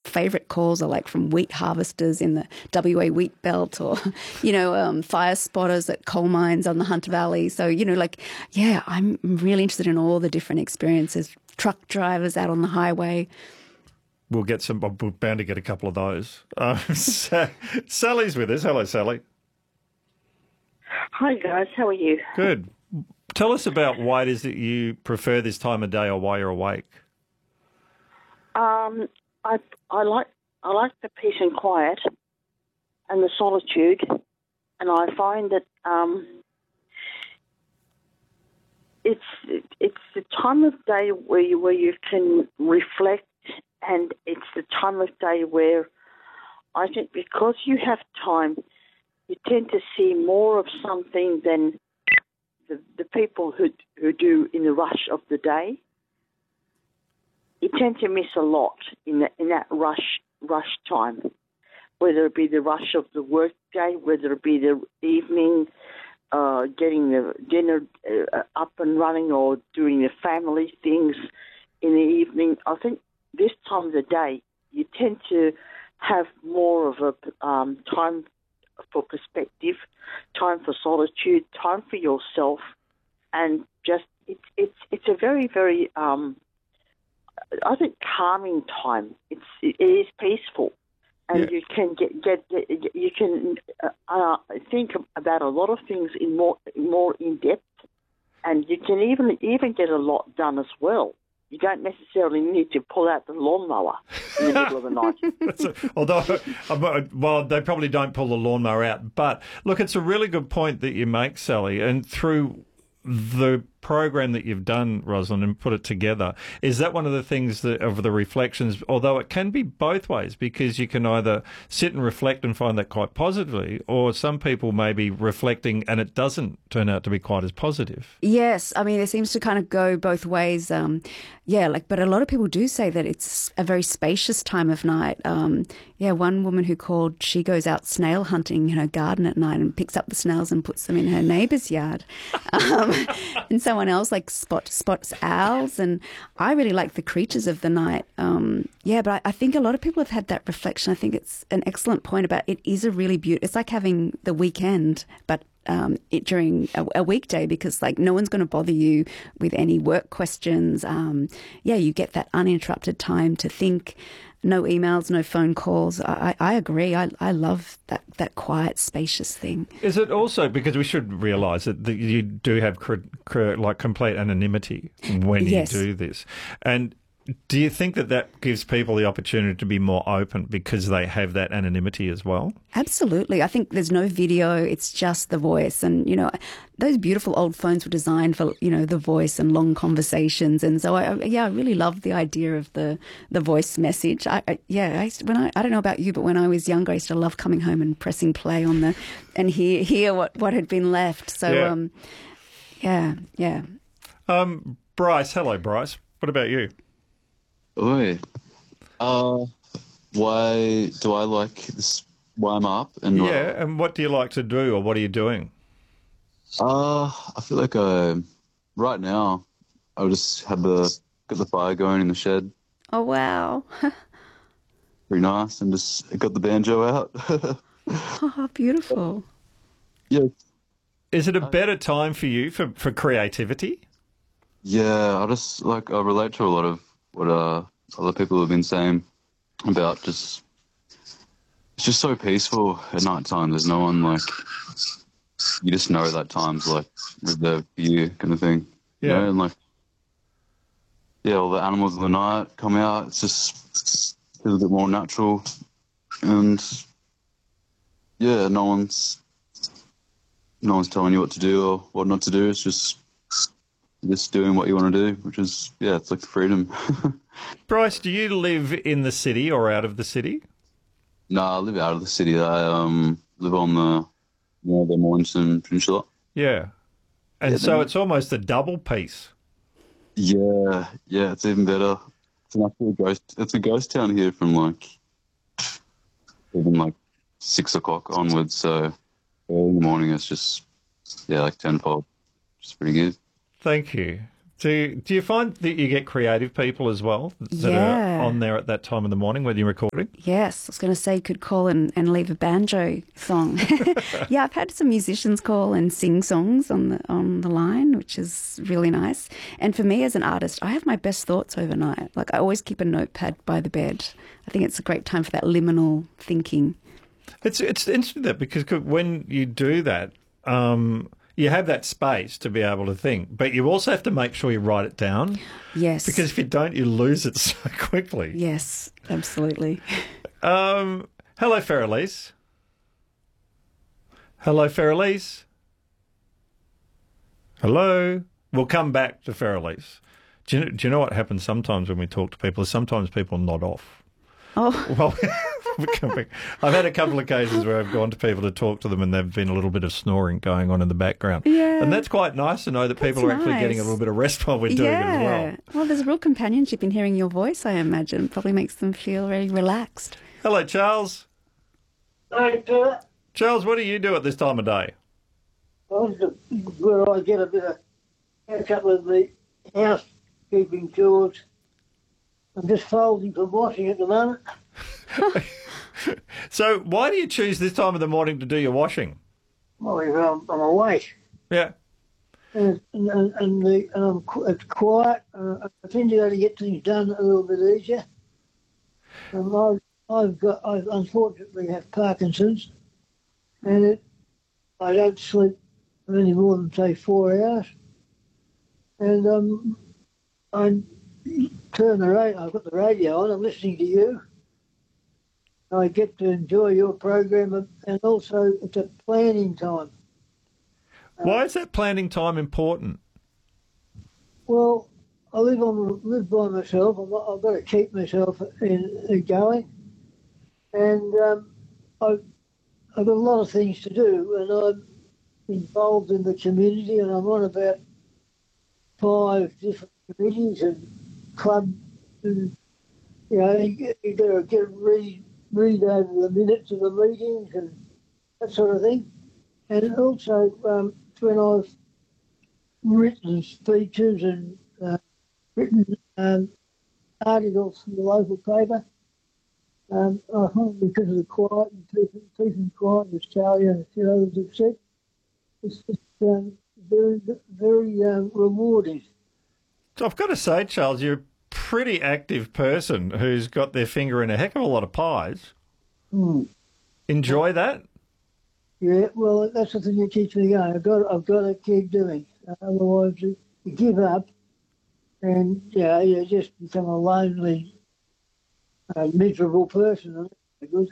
favourite calls are like from wheat harvesters in the WA wheat belt, or, fire spotters at coal mines on the Hunter Valley. So, I'm really interested in all the different experiences. Truck drivers out on the highway. We're bound to get a couple of those. Sally's with us. Hello, Sally. Hi guys, how are you? Good. Tell us about why it is that you prefer this time of day, or why you're awake. I like the peace and quiet and the solitude, and I find that it's the time of day where you can reflect, and it's the time of day where I think because you have time, you tend to see more of something than the people who do in the rush of the day. You tend to miss a lot in that rush time, whether it be the rush of the work day, whether it be the evening, getting the dinner up and running, or doing the family things in the evening. I think this time of the day, you tend to have more of a time for perspective, time for solitude, time for yourself, and just it's a very, very I think calming time. It is peaceful, and you can you can think about a lot of things in more in depth, and you can even get a lot done as well. You don't necessarily need to pull out the lawnmower in the middle of the night. Well, they probably don't pull the lawnmower out. But look, it's a really good point that you make, Sally, and through the program that you've done, Rosalind, and put it together, is that one of the things of the reflections, although it can be both ways, because you can either sit and reflect and find that quite positively, or some people may be reflecting and it doesn't turn out to be quite as positive. Yes, I mean, it seems to kind of go both ways. But a lot of people do say that it's a very spacious time of night. One woman who called, she goes out snail hunting in her garden at night and picks up the snails and puts them in her neighbour's yard. And someone else spots owls, and I really like the creatures of the night. But I think a lot of people have had that reflection. I think it's an excellent point about it is a really beautiful. It's like having the weekend, but during a weekday, because no one's going to bother you with any work questions. You get that uninterrupted time to think. No emails, no phone calls. I agree. I love that quiet, spacious thing. Is it also because we should realise that you do have complete anonymity when you do this? And do you think that gives people the opportunity to be more open because they have that anonymity as well? Absolutely. I think there's no video. It's just the voice. And, those beautiful old phones were designed for, the voice and long conversations. And so, I really love the idea of the voice message. I don't know about you, but when I was younger, I used to love coming home and pressing play on and hear what had been left. So, Bryce. Hello, Bryce. What about you? Oi. Why do I like this? Why I'm up? And what do you like to do, or what are you doing? I feel like right now I'll just got the fire going in the shed. Oh wow! Pretty nice, and just got the banjo out. Oh, beautiful. Yeah. Is it a better time for you for creativity? Yeah, I relate to a lot of what other people have been saying about it's just so peaceful at night time. There's no one you just know that time's reserved for you kind of thing. Yeah. And all the animals of the night come out. It's just a little bit more natural. And no one's telling you what to do or what not to do. It's just doing what you want to do, which is, it's like freedom. Bryce, do you live in the city or out of the city? No, I live out of the city. I live on the Mornington Peninsula. Yeah. And so it's almost a double piece. Yeah, it's even better. It's an actual ghost. It's a ghost town here from even 6 o'clock onwards. So early in the morning, it's just tenfold. It's pretty good. Thank you. Do you find that you get creative people as well that are on there at that time of the morning when you're recording? Yes, I was going to say you could call and leave a banjo song. Yeah, I've had some musicians call and sing songs on the line, which is really nice. And for me as an artist, I have my best thoughts overnight. Like I always keep a notepad by the bed. I think it's a great time for that liminal thinking. It's interesting that because when you do that, you have that space to be able to think, but you also have to make sure you write it down. Yes. Because if you don't, you lose it so quickly. Yes, absolutely. Hello, Feralise. Hello, Feralise. Hello. We'll come back to Feralise. Do you know what happens sometimes when we talk to people? Is sometimes people nod off. Oh. Well, I've had a couple of occasions where I've gone to people to talk to them and there've been a little bit of snoring going on in the background. Yeah. And that's quite nice to know that people are actually getting a little bit of rest while we're doing it as well. Well, there's a real companionship in hearing your voice, I imagine. It probably makes them feel very relaxed. Hello, Charles. Hi, Peter. Charles, what do you do at this time of day? Where I get a bit of catch up with the housekeeping chores. I'm just folding for washing at the moment. So why do you choose this time of the morning to do your washing? Well, I'm awake. Yeah. And it's quiet. I tend to go to get things done a little bit easier. And I unfortunately have Parkinson's, and I don't sleep any more than say 4 hours. And I turn the radio. I've got the radio on. I'm listening to you. I get to enjoy your program, and also it's a planning time. Why is that planning time important? Well, I live by myself. I've got to keep myself going, and I've got a lot of things to do, and I'm involved in the community, and I'm on about 5 different committees and clubs, and you got to read over the minutes of the meetings and that sort of thing. And also, when I've written speeches and written articles for the local paper, I find because of the quiet and peace and quiet, as Charlie and a few others have said, it's just very, very rewarding. So I've got to say, Charles, you're pretty active person who's got their finger in a heck of a lot of pies. Enjoy that? Yeah, well, that's the thing that keeps me going. I've got to keep doing. Otherwise, you give up, and you just become a lonely, miserable person. Good.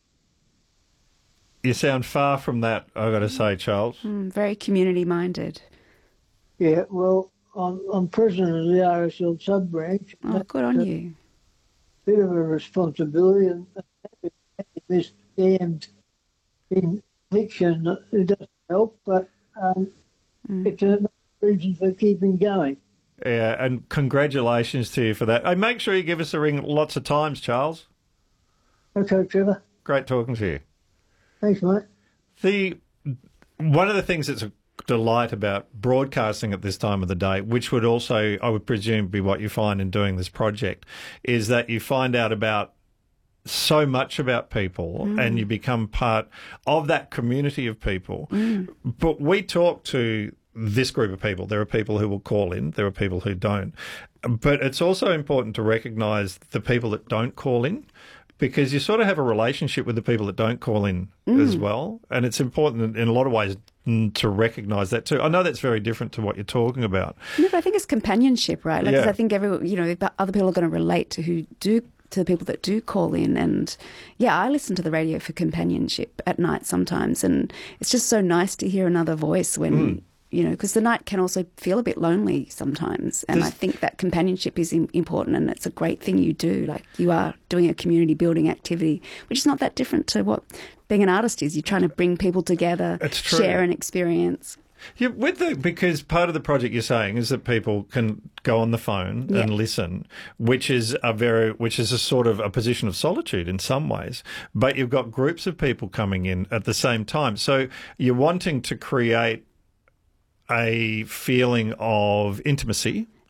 You sound far from that, I've got to say, Charles. Very community-minded. Yeah, well, I'm president of the RSL sub-branch. Oh, good on you. Bit of a responsibility, and this damned fiction, it doesn't help, but it's a reason for keeping going. Yeah, and congratulations to you for that. Hey, make sure you give us a ring lots of times, Charles. Okay, Trevor. Great talking to you. Thanks, mate. One of the things that's a delight about broadcasting at this time of the day, which would also, I would presume, be what you find in doing this project, is that you find out about so much about people and you become part of that community of people. But we talk to this group of people. There are people who will call in. There are people who don't. But it's also important to recognise the people that don't call in, because you sort of have a relationship with the people that don't call in as well. And it's important in a lot of ways to recognise that too. I know that's very different to what you're talking about. No, but I think it's companionship, right? Like, 'cause I think other people are going to relate to to the people that do call in. And I listen to the radio for companionship at night sometimes. And it's just so nice to hear another voice when, because the night can also feel a bit lonely sometimes. And I think that companionship is important, and it's a great thing you do. Like, you are doing a community building activity, which is not that different to what being an artist is. You're trying to bring people together, share an experience. Yeah, because part of the project you're saying is that people can go on the phone and listen, which is a sort of a position of solitude in some ways. But you've got groups of people coming in at the same time. So you're wanting to create a feeling of intimacy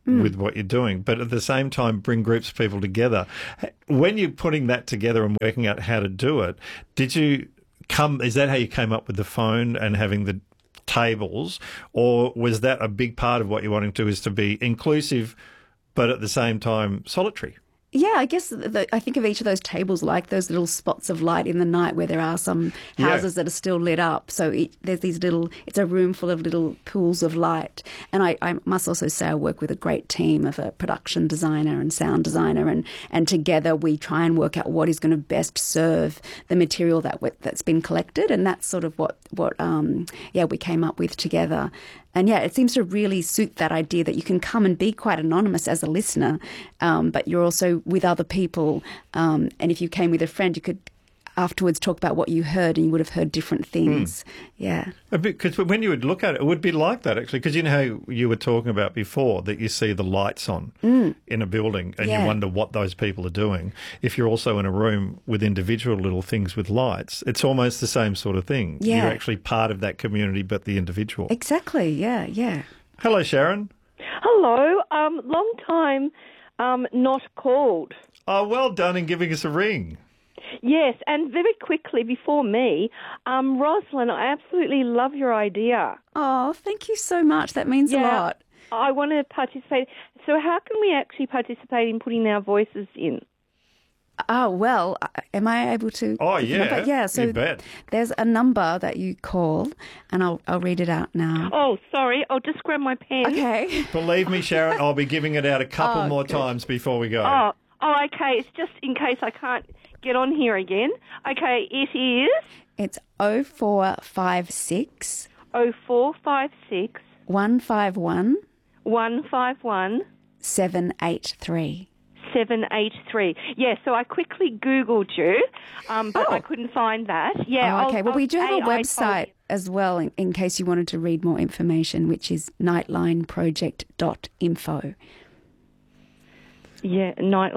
with what you're doing, but at the same time bring groups of people together. When you're putting that together and working out how to do it, is that how you came up with the phone and having the tables, or was that a big part of what you're wanting to do, is to be inclusive but at the same time solitary? Yeah, I guess I think of each of those tables like those little spots of light in the night where there are some houses that are still lit up. So there's these it's a room full of little pools of light. And I must also say I work with a great team of a production designer and sound designer, and together we try and work out what is going to best serve the material that's been collected. And that's sort of what we came up with together. And yeah, it seems to really suit that idea that you can come and be quite anonymous as a listener, but you're also with other people. And if you came with a friend, you could afterwards talk about what you heard, and you would have heard different things. Yeah. Because when you would look at it, it would be like that, actually, because you know how you were talking about before that you see the lights on in a building and you wonder what those people are doing. If you're also in a room with individual little things with lights, it's almost the same sort of thing. Yeah. You're actually part of that community, but the individual. Exactly, yeah. Hello, Sharon. Hello. Long time not called. Oh, well done in giving us a ring. Yes, and very quickly before me, Rosalind, I absolutely love your idea. Oh, thank you so much. That means a lot. I want to participate. So how can we actually participate in putting our voices in? Oh, well, am I able to? Oh, yeah. Yeah, so you bet. There's a number that you call, and I'll read it out now. Oh, sorry. I'll just grab my pen. Okay. Believe me, Sharon, I'll be giving it out a couple more times before we go. Oh, okay. It's just in case I can't get on here again. Okay, it is? It's 0456 0456 151 151 783. 783. Yeah, so I quickly Googled you, but I couldn't find that. Yeah. Okay. Well, we do have a website as well in case you wanted to read more information, which is nightlineproject.info. Yeah,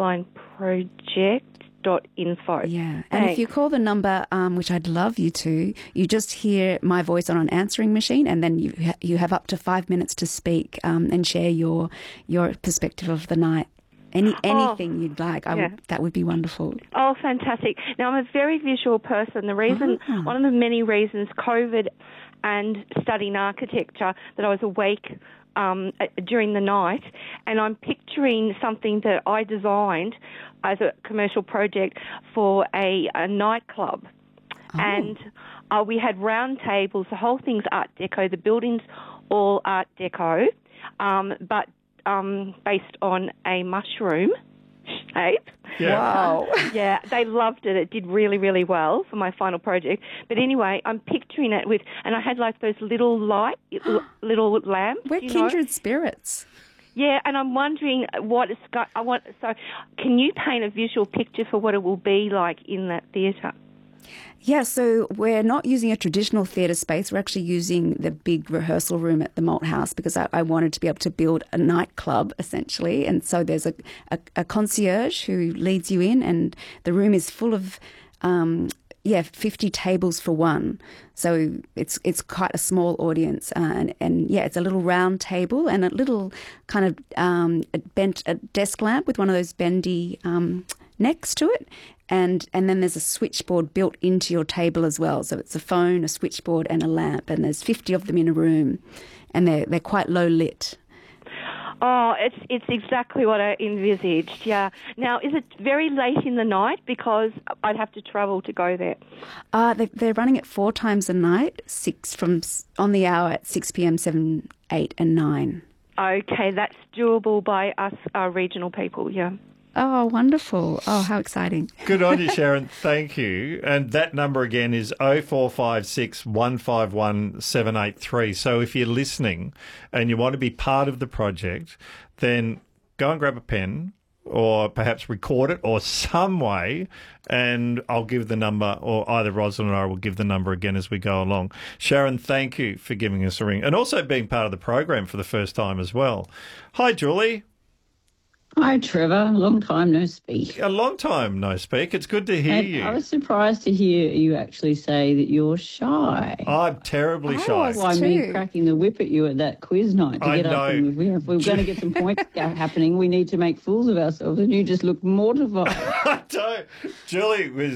nightlineproject.info. Yeah. And if you call the number, which I'd love you to, you just hear my voice on an answering machine, and then you have up to 5 minutes to speak and share your perspective of the night. Anything you'd like, that would be wonderful. Oh, fantastic. Now, I'm a very visual person. The reason, one of the many reasons, COVID and studying architecture, that I was awake during the night, and I'm picturing something that I designed as a commercial project for a nightclub. And we had round tables. The whole thing's Art Deco. The building's all Art Deco, but based on a mushroom shape. Yeah. Wow. Yeah, they loved it. It did really, really well for my final project. But anyway, I'm picturing it and I had like those little little lamps. We're kindred spirits. Yeah, and I'm wondering so can you paint a visual picture for what it will be like in that theatre? Yeah, so we're not using a traditional theatre space. We're actually using the big rehearsal room at the Malt House because I wanted to be able to build a nightclub, essentially. And so there's a concierge who leads you in, and the room is full of 50 tables for one. So it's quite a small audience. And it's a little round table and a little kind of a desk lamp with one of those bendy next to it. And then there's a switchboard built into your table as well. So it's a phone, a switchboard, and a lamp. And there's 50 of them in a room, and they're quite low lit. Oh, it's exactly what I envisaged. Yeah. Now, is it very late in the night because I'd have to travel to go there? They're running it 4 times a night, on the hour at 6 p.m., 7, 8, and 9. Okay, that's doable by us, regional people. Yeah. Oh, wonderful. Oh, how exciting. Good on you, Sharon. Thank you. And that number again is 0456 151 783. So if you're listening and you want to be part of the project, then go and grab a pen or perhaps record it or some way, and I'll give the number, or either Rosalind or I will give the number again as we go along. Sharon, thank you for giving us a ring and also being part of the program for the first time as well. Hi, Julie. Hi, Trevor. Long time no speak. A long time no speak. It's good to hear And you. I was surprised to hear you actually say that you're shy. I'm terribly shy. was Why too. me cracking the whip at you at that quiz night to I get up know. and if we're going to get some points happening, we need to make fools of ourselves, and you just looked mortified. I don't. Julie was